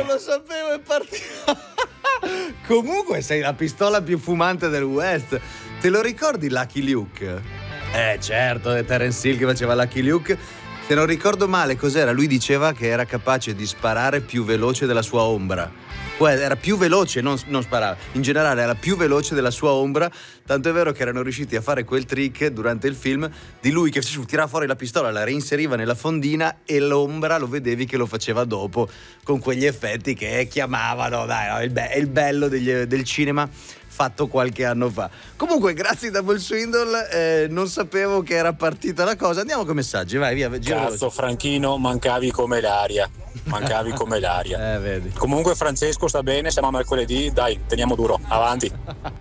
lo sapevo, è partito. Comunque sei la pistola più fumante del West. Te lo ricordi Lucky Luke? Certo, è Terence Hill che faceva Lucky Luke. Se non ricordo male cos'era, lui diceva che era capace di sparare più veloce della sua ombra. Era più veloce, non sparava. In generale era più veloce della sua ombra. Tanto è vero che erano riusciti a fare quel trick durante il film di lui che tirava fuori la pistola, la reinseriva nella fondina e l'ombra lo vedevi che lo faceva dopo con quegli effetti che chiamavano, è il bello del cinema fatto qualche anno fa. Comunque grazie Double Swindle, non sapevo che era partita la cosa. Andiamo con messaggi, vai via. Cazzo Franchino, mancavi come l'aria. Vedi. Comunque Francesco sta bene, siamo a mercoledì, dai, teniamo duro, avanti.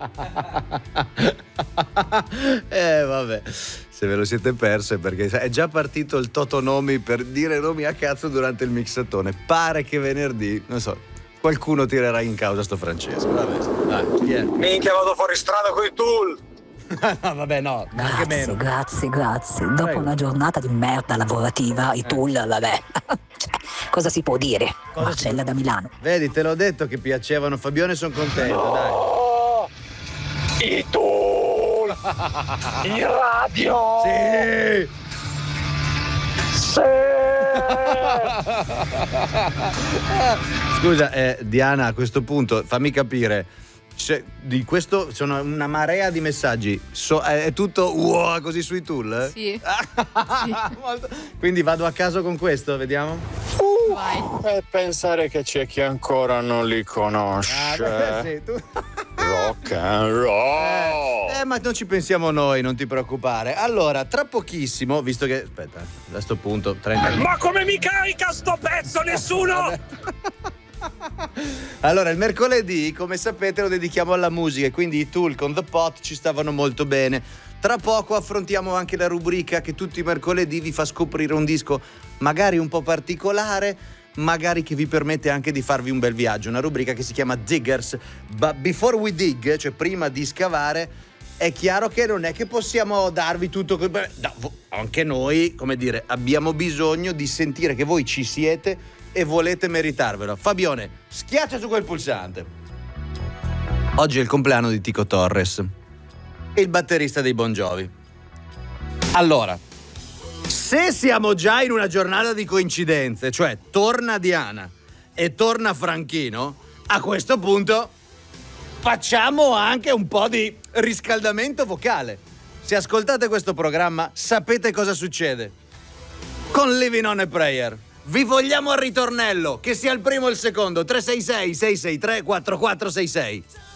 Vabbè, se ve lo siete perse perché è già partito il Totonomi per dire nomi a cazzo durante il mixatone. Pare che venerdì, non so, qualcuno tirerà in causa sto Francesco. Vabbè, dai, yeah. Minchia, vado fuori strada coi tool. No, vabbè, no, anche meno. Grazie. Dopo Prego. una giornata di merda lavorativa, i tool, vabbè. Cosa si può dire? Marcella da Milano. Vedi, te l'ho detto che piacevano, Fabione, sono contento, dai. I tool. In radio. Sì. Scusa, Diana, a questo punto fammi capire. Di questo sono una marea di messaggi. È tutto così sui tool? Sì. Quindi vado a caso con questo, vediamo. Vai. E pensare che c'è chi ancora non li conosce. Sì, tu. Rock and roll. Ma non ci pensiamo noi, non ti preoccupare. Allora, tra pochissimo, visto che aspetta, a sto punto 30. Ma come mi carica sto pezzo nessuno? Allora, il mercoledì, come sapete, lo dedichiamo alla musica e quindi i Tool con The Pot ci stavano molto bene. Tra poco affrontiamo anche la rubrica che tutti i mercoledì vi fa scoprire un disco magari un po' particolare, magari che vi permette anche di farvi un bel viaggio. Una rubrica che si chiama Diggers. But before we dig, cioè prima di scavare, è chiaro che non è che possiamo darvi tutto. No, anche noi, come dire, abbiamo bisogno di sentire che voi ci siete e volete meritarvelo. Fabione, schiaccia su quel pulsante. Oggi è il compleanno di Tico Torres, il batterista dei Bon Jovi. Allora, se siamo già in una giornata di coincidenze, cioè torna Diana e torna Franchino, a questo punto facciamo anche un po' di riscaldamento vocale. Se ascoltate questo programma sapete cosa succede. Con Living on a Prayer vi vogliamo al ritornello, che sia il primo o il secondo. 366 663 4466.